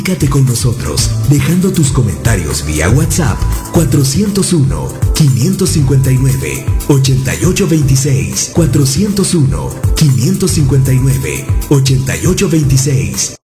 Comunícate con nosotros, dejando tus comentarios vía WhatsApp 401-559-8826, 401-559-8826.